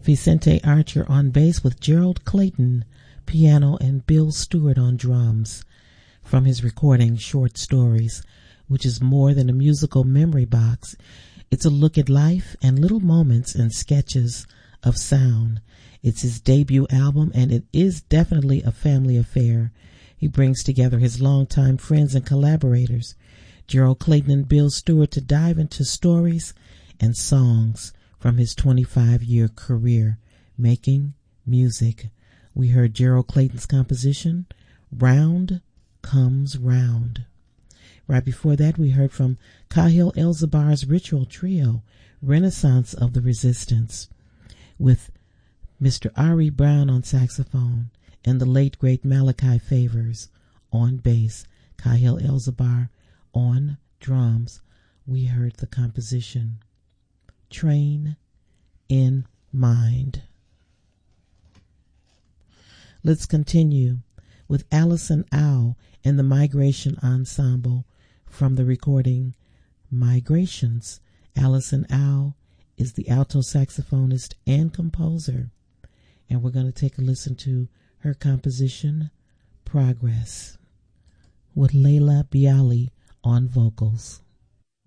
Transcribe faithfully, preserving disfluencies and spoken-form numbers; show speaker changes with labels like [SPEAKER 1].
[SPEAKER 1] Vicente Archer on bass with Gerald Clayton, piano, and Bill Stewart on drums, from his recording Short Stories, which is more than a musical memory box. It's a look at life and little moments and sketches of sound. It's his debut album, and it is definitely a family affair. He brings together his longtime friends and collaborators, Gerald Clayton and Bill Stewart, to dive into stories and songs from his twenty-five-year career making music. We heard Gerald Clayton's composition, Round Comes Round. Right before that, we heard from Kahil Elzabar's Ritual Trio, Renaissance of the Resistance, with Mister Ari Brown on saxophone and the late, great Malachi Favors on bass, Kahil Elzabar on drums. We heard the composition, Train in Mind. Let's continue with Allison Au and the Migration Ensemble from the recording Migrations. Allison Au is the alto saxophonist and composer, and we're going to take a listen to her composition, Progress, with Leila Bialy on vocals.